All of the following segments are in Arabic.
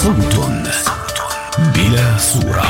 صوت بلا صورة.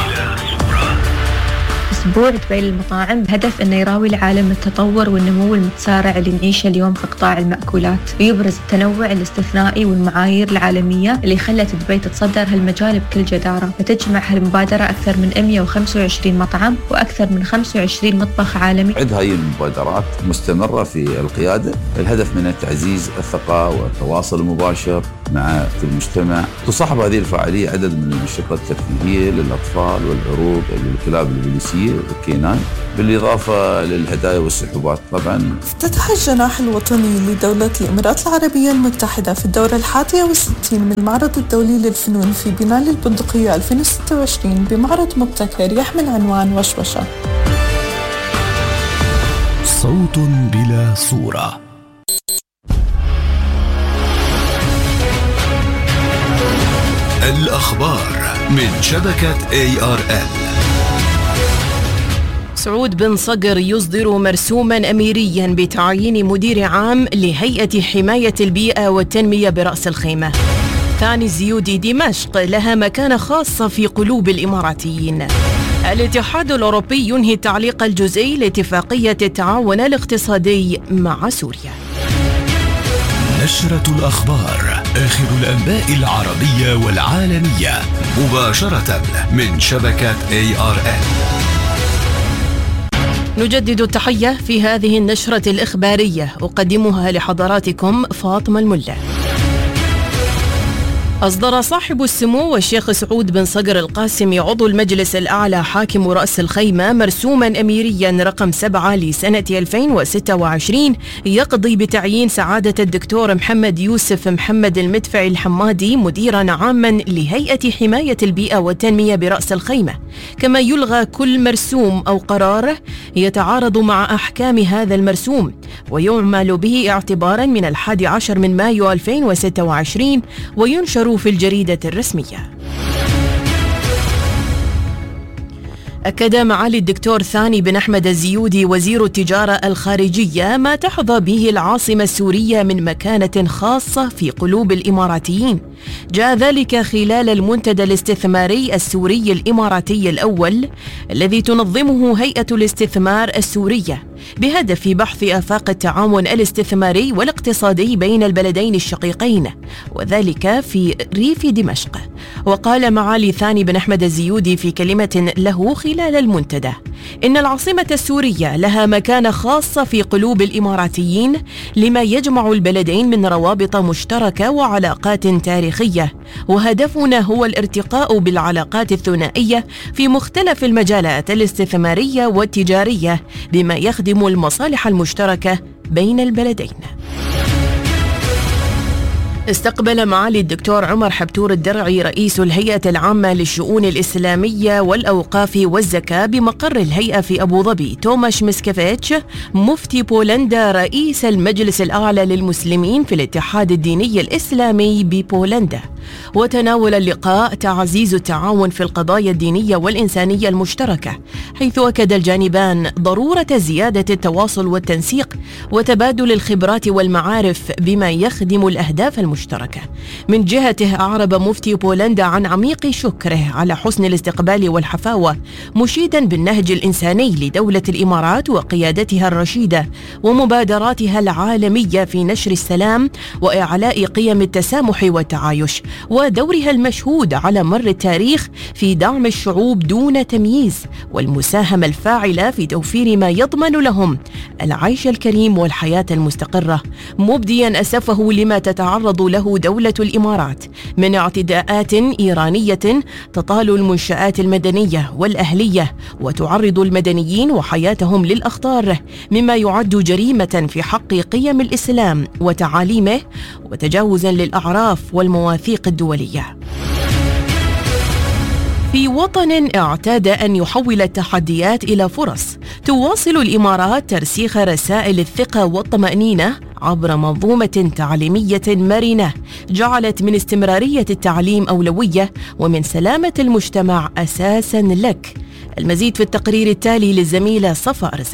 أسبوع دبي للمطاعم بهدف أنه يراوي العالم التطور والنمو المتسارع اللي نعيشه اليوم في قطاع المأكولات، ويبرز التنوع الاستثنائي والمعايير العالمية اللي خلت دبي تتصدر هالمجال بكل جدارة. فتجمع هالمبادرة أكثر من 125 مطعم وأكثر من 25 مطبخ عالمي. عد هاي المبادرات مستمرة في القيادة، الهدف منها تعزيز الثقة والتواصل المباشر مع المجتمع. تصاحب هذه الفعالية عدد من الأنشطة الترفيهية للأطفال والعروض للكلاب البوليسية والكينان، بالإضافة للهدايا والسحوبات. طبعا افتتح الجناح الوطني لدولة الإمارات العربية المتحدة في الدورة 61 من المعرض الدولي للفنون في بناء البندقية 2026 بمعرض مبتكر يحمل عنوان وشوشة. صوت بلا صورة. الأخبار من شبكة ARL. سعود بن صقر يصدر مرسوما أميريا بتعيين مدير عام لهيئة حماية البيئة والتنمية برأس الخيمة. ثاني الزيودي دمشق لها مكانة خاصة في قلوب الإماراتيين. الاتحاد الأوروبي ينهي التعليق الجزئي لاتفاقية التعاون الاقتصادي مع سوريا. نشرة الأخبار، آخر الأنباء العربية والعالمية مباشرة من شبكة ARL. نجدد التحية في هذه النشرة الإخبارية، أقدمها لحضراتكم فاطمة الملا. أصدر صاحب السمو والشيخ سعود بن صقر القاسمي عضو المجلس الأعلى حاكم رأس الخيمة مرسوما أميريا رقم 7 لسنة 2026 يقضي بتعيين سعادة الدكتور محمد يوسف محمد المدفعي الحمادي مديرا عاما لهيئة حماية البيئة والتنمية برأس الخيمة، كما يلغى كل مرسوم أو قرار يتعارض مع أحكام هذا المرسوم، ويعمل به اعتبارا من 11 من مايو 2026 وينشر في الجريدة الرسمية. أكد معالي الدكتور ثاني بن أحمد الزيودي وزير التجارة الخارجية ما تحظى به العاصمة السورية من مكانة خاصة في قلوب الإماراتيين. جاء ذلك خلال المنتدى الاستثماري السوري الإماراتي الأول الذي تنظمه هيئة الاستثمار السورية بهدف بحث آفاق التعاون الاستثماري والاقتصادي بين البلدين الشقيقين، وذلك في ريف دمشق. وقال معالي ثاني بن أحمد الزيودي في كلمة له خلال المنتدى إن العاصمة السورية لها مكانة خاصة في قلوب الإماراتيين لما يجمع البلدين من روابط مشتركة وعلاقات تاريخية، وهدفنا هو الارتقاء بالعلاقات الثنائية في مختلف المجالات الاستثمارية والتجارية بما يخدم المصالح المشتركة بين البلدين. استقبل معالي الدكتور عمر حبتور الدرعي رئيس الهيئة العامة للشؤون الإسلامية والأوقاف والزكاة بمقر الهيئة في أبو ظبي توماش ميسكيفيتش مفتي بولندا رئيس المجلس الأعلى للمسلمين في الاتحاد الديني الإسلامي ببولندا. وتناول اللقاء تعزيز التعاون في القضايا الدينية والإنسانية المشتركة، حيث أكد الجانبان ضرورة زيادة التواصل والتنسيق وتبادل الخبرات والمعارف بما يخدم الأهداف المشتركة. من جهته أعرب مفتي بولندا عن عميق شكره على حسن الاستقبال والحفاوة، مشيدا بالنهج الإنساني لدولة الإمارات وقيادتها الرشيدة ومبادراتها العالمية في نشر السلام وإعلاء قيم التسامح والتعايش، ودورها المشهود على مر التاريخ في دعم الشعوب دون تمييز والمساهمة الفاعلة في توفير ما يضمن لهم العيش الكريم والحياة المستقرة، مبديا أسفه لما تتعرض له دولة الإمارات من اعتداءات إيرانية تطال المنشآت المدنية والأهلية وتعرض المدنيين وحياتهم للأخطار، مما يعد جريمة في حق قيم الإسلام وتعاليمه وتجاوزا للأعراف والمواثيق الدولية. في وطن اعتاد أن يحول التحديات إلى فرص، تواصل الإمارات ترسيخ رسائل الثقة والطمأنينة عبر منظومة تعليمية مرنة جعلت من استمرارية التعليم أولوية ومن سلامة المجتمع أساساً لك. المزيد في التقرير التالي للزميلة صفا أرزق.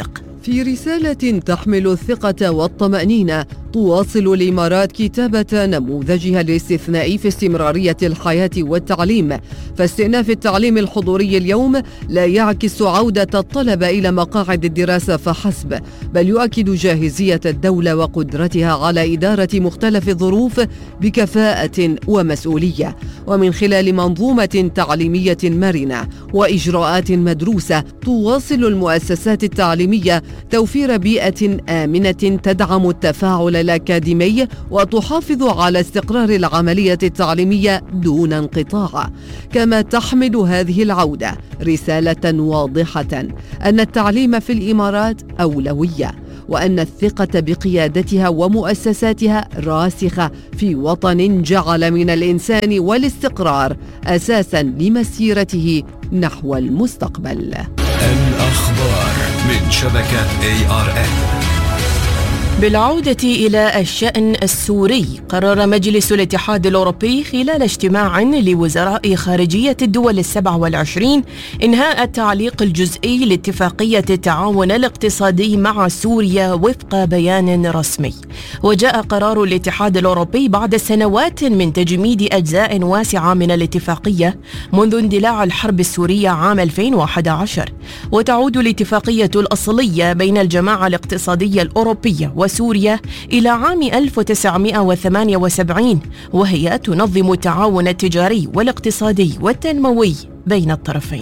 في رسالة تحمل الثقة والطمأنينة، تواصل الإمارات كتابة نموذجها الاستثنائي في استمرارية الحياة والتعليم، فاستئناف التعليم الحضوري اليوم لا يعكس عودة الطلبة إلى مقاعد الدراسة فحسب، بل يؤكد جاهزية الدولة وقدرتها على إدارة مختلف الظروف بكفاءة ومسؤولية، ومن خلال منظومة تعليمية مرنة وإجراءات مدروسة تواصل المؤسسات التعليمية توفير بيئة آمنة تدعم التفاعل الأكاديمي وتحافظ على استقرار العملية التعليمية دون انقطاع. كما تحمل هذه العودة رسالة واضحة أن التعليم في الإمارات أولوية، وأن الثقة بقيادتها ومؤسساتها راسخة في وطن جعل من الإنسان والاستقرار أساساً لمسيرته نحو المستقبل. الأخبار من شبكة ARN. بالعودة إلى الشأن السوري، قرر مجلس الاتحاد الأوروبي خلال اجتماع لوزراء خارجية الدول 27 إنهاء التعليق الجزئي لاتفاقية التعاون الاقتصادي مع سوريا وفق بيان رسمي. وجاء قرار الاتحاد الأوروبي بعد سنوات من تجميد أجزاء واسعة من الاتفاقية منذ اندلاع الحرب السورية عام 2011، وتعود الاتفاقية الأصلية بين الجماعة الاقتصادية الأوروبية وسوريا إلى عام 1978، وهي تنظم التعاون التجاري والاقتصادي والتنموي بين الطرفين.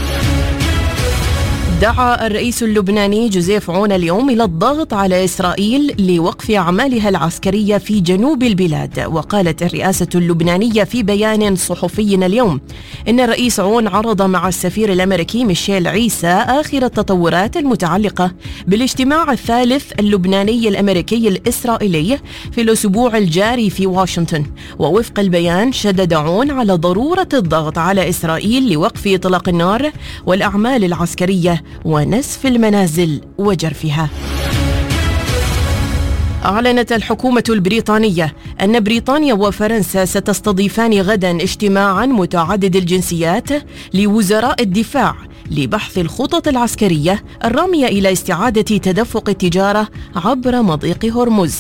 دعا الرئيس اللبناني جوزيف عون اليوم إلى الضغط على إسرائيل لوقف أعمالها العسكرية في جنوب البلاد. وقالت الرئاسة اللبنانية في بيان صحفي اليوم إن الرئيس عون عرض مع السفير الأمريكي ميشيل عيسى آخر التطورات المتعلقة بالاجتماع الثالث اللبناني الأمريكي الإسرائيلي في الأسبوع الجاري في واشنطن. ووفق البيان شدد عون على ضرورة الضغط على إسرائيل لوقف إطلاق النار والأعمال العسكرية ونسف المنازل وجرفها. أعلنت الحكومة البريطانية أن بريطانيا وفرنسا ستستضيفان غدا اجتماعا متعدد الجنسيات لوزراء الدفاع لبحث الخطط العسكرية الرامية إلى استعادة تدفق التجارة عبر مضيق هرمز.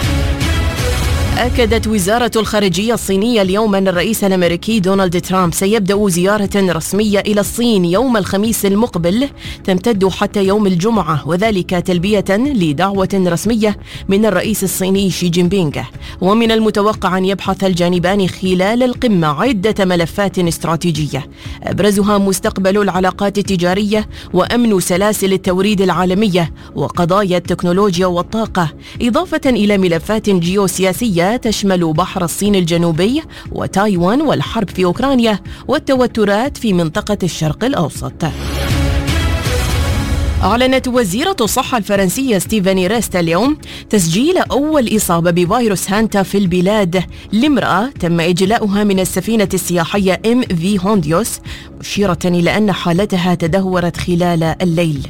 أكدت وزارة الخارجية الصينية اليوم أن الرئيس الأمريكي دونالد ترامب سيبدأ زيارة رسمية إلى الصين يوم الخميس المقبل تمتد حتى يوم الجمعة، وذلك تلبية لدعوة رسمية من الرئيس الصيني شي جين بينغ. ومن المتوقع أن يبحث الجانبان خلال القمة عدة ملفات استراتيجية أبرزها مستقبل العلاقات التجارية وأمن سلاسل التوريد العالمية وقضايا التكنولوجيا والطاقة، إضافة إلى ملفات جيوسياسية تشمل بحر الصين الجنوبي وتايوان والحرب في أوكرانيا والتوترات في منطقة الشرق الأوسط. أعلنت وزيرة الصحة الفرنسية ستيفاني ريست اليوم تسجيل أول إصابة بفيروس هانتا في البلاد لامرأة تم إجلاؤها من السفينة السياحية MV هونديوس، مشيرة إلى أن حالتها تدهورت خلال الليل.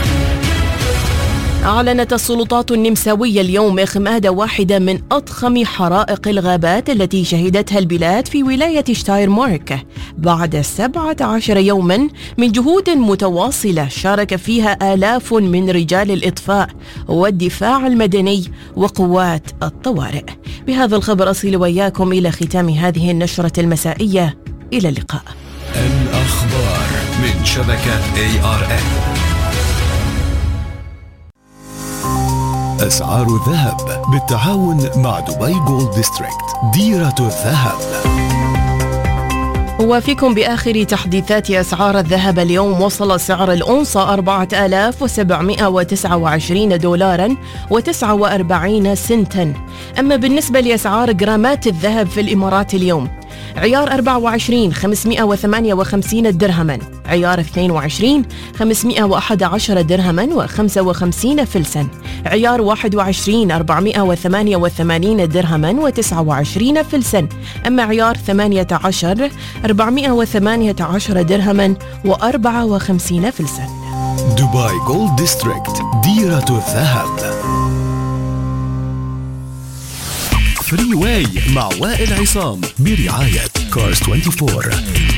أعلنت السلطات النمساوية اليوم إخماد واحدة من أضخم حرائق الغابات التي شهدتها البلاد في ولاية شتايرمارك بعد 17 يوما من جهود متواصلة شارك فيها آلاف من رجال الإطفاء والدفاع المدني وقوات الطوارئ. بهذا الخبر أصل وإياكم إلى ختام هذه النشرة المسائية. إلى اللقاء. الأخبار من شبكة ARN. أسعار الذهب بالتعاون مع دبي جولد ديستريكت، ديرة الذهب. وفيكم بآخر تحديثات أسعار الذهب اليوم. وصل سعر الأونصة 4729 دولارا و49 سنتا. أما بالنسبة لأسعار جرامات الذهب في الإمارات اليوم: عيار 24 558 درهما، عيار 22 511 درهما و55 فلسا، عيار 21 488 درهما و29 فلسا، أما عيار 18 418 درهما و54 فلسا. دبي جولد ديستريكت، ديرة الذهب. فري واي مع وائل عصام برعاية كارز 24.